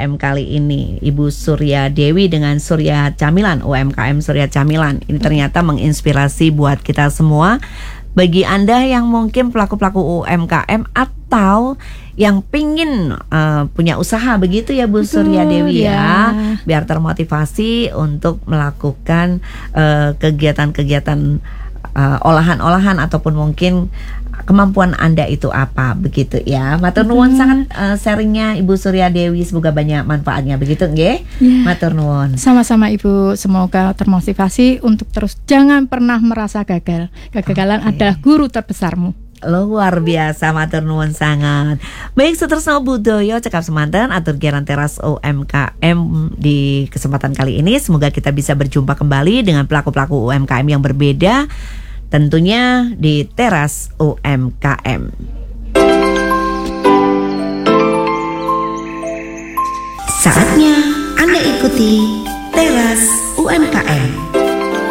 UMKM kali ini, Ibu Surya Dewi dengan Surya Camilan, UMKM Surya Camilan. Ini ternyata menginspirasi buat kita semua. Bagi Anda yang mungkin pelaku-pelaku UMKM atau yang pingin punya usaha, begitu ya Bu Surya Dewi ya, biar termotivasi untuk melakukan kegiatan-kegiatan olahan-olahan ataupun mungkin kemampuan Anda itu apa, begitu ya. Matur nuwun sangat sharingnya Ibu Surya Dewi, semoga banyak manfaatnya, begitu nggih? Matur nuwun. Sama-sama Ibu, semoga termotivasi untuk terus jangan pernah merasa gagal. Kegagalan adalah guru terbesarmu. Luar biasa, matur nuwun sangat. Baik, seterusnya budaya cekap semanten atur giaran teras UMKM di kesempatan kali ini. Semoga kita bisa berjumpa kembali dengan pelaku-pelaku UMKM yang berbeda, tentunya di teras UMKM. Saatnya Anda ikuti teras UMKM.